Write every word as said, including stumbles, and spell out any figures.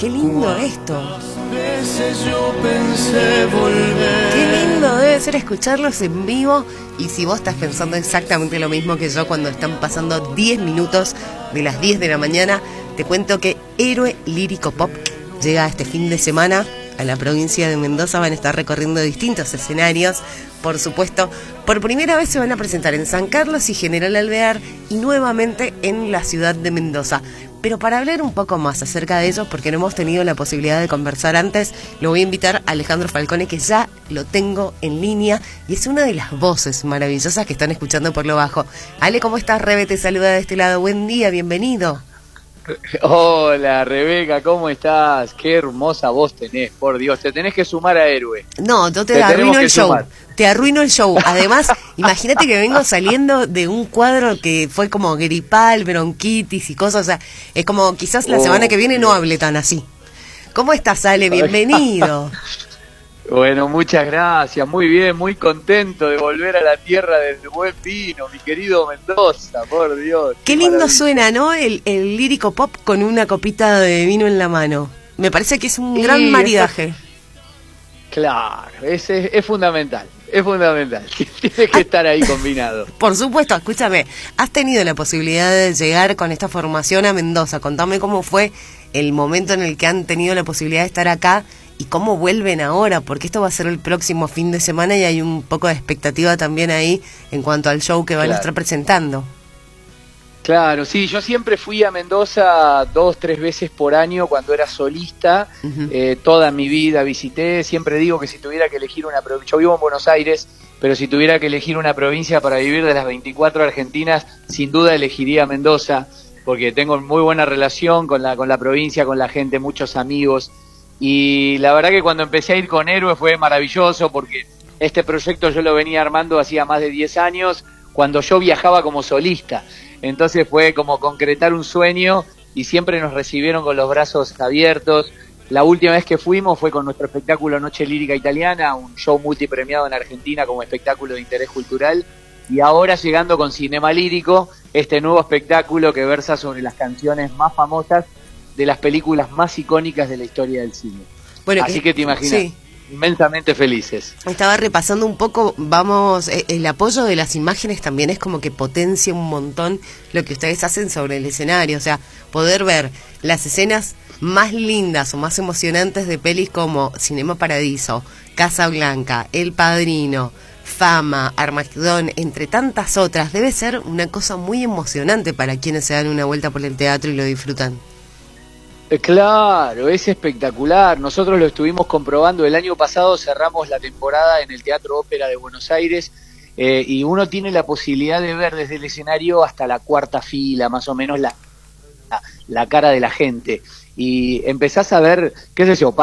qué lindo esto. Qué lindo debe ser escucharlos en vivo. Y si vos estás pensando exactamente lo mismo que yo cuando están pasando diez minutos de las diez de la mañana, te cuento que Héroe Lírico Pop llega este fin de semana a la provincia de Mendoza. Van a estar recorriendo distintos escenarios. Por supuesto, por primera vez se van a presentar en San Carlos y General Alvear y nuevamente en la ciudad de Mendoza. Pero para hablar un poco más acerca de ellos, porque no hemos tenido la posibilidad de conversar antes, lo voy a invitar a Alejandro Falcone, que ya lo tengo en línea y es una de las voces maravillosas que están escuchando por lo bajo. Ale, ¿cómo estás? Rebe te saluda de este lado. Buen día, bienvenido. Hola Rebeca, ¿cómo estás? Qué hermosa voz tenés, por Dios, te tenés que sumar a Héroe. No, yo te, te arruino el show, sumar. te arruino el show. Además, imagínate que vengo saliendo de un cuadro que fue como gripal, bronquitis y cosas, o sea, es como quizás la oh, semana que viene no hable tan así. ¿Cómo estás, Ale? Bienvenido. Bueno, muchas gracias, muy bien, muy contento de volver a la tierra del buen vino, mi querido Mendoza, por Dios. Qué, qué lindo maravilla. Suena, ¿no? El, el lírico pop con una copita de vino en la mano. Me parece que es un sí, gran maridaje. Es, claro, es, es, es fundamental, es fundamental. Tiene que estar ahí combinado. Por supuesto, escúchame, has tenido la posibilidad de llegar con esta formación a Mendoza. Contame cómo fue el momento en el que han tenido la posibilidad de estar acá. ¿Y cómo vuelven ahora? Porque esto va a ser el próximo fin de semana y hay un poco de expectativa también ahí en cuanto al show que van claro. a estar presentando. Claro, sí, yo siempre fui a Mendoza dos, tres veces por año cuando era solista, uh-huh. eh, toda mi vida visité, siempre digo que si tuviera que elegir una provincia, yo vivo en Buenos Aires, pero si tuviera que elegir una provincia para vivir de las veinticuatro argentinas, sin duda elegiría Mendoza, porque tengo muy buena relación con la, con la provincia, con la gente, muchos amigos. Y la verdad que cuando empecé a ir con Héroe fue maravilloso porque este proyecto yo lo venía armando hacía más de diez años cuando yo viajaba como solista. Entonces fue como concretar un sueño y siempre nos recibieron con los brazos abiertos. La última vez que fuimos fue con nuestro espectáculo Noche Lírica Italiana, un show multipremiado en Argentina como espectáculo de interés cultural. Y ahora llegando con Cinema Lírico, este nuevo espectáculo que versa sobre las canciones más famosas de las películas más icónicas de la historia del cine. Bueno, así que, que te imaginas, sí. inmensamente felices. Estaba repasando un poco, vamos, el apoyo de las imágenes también es como que potencia un montón lo que ustedes hacen sobre el escenario, o sea, poder ver las escenas más lindas o más emocionantes de pelis como Cinema Paradiso, Casa Blanca, El Padrino, Fama, Armagedón, entre tantas otras, debe ser una cosa muy emocionante para quienes se dan una vuelta por el teatro y lo disfrutan. Claro, es espectacular. Nosotros lo estuvimos comprobando. El año pasado cerramos la temporada en el Teatro Ópera de Buenos Aires eh, y uno tiene la posibilidad de ver desde el escenario hasta la cuarta fila, más o menos la, la, la cara de la gente. Y empezás a ver, qué sé yo,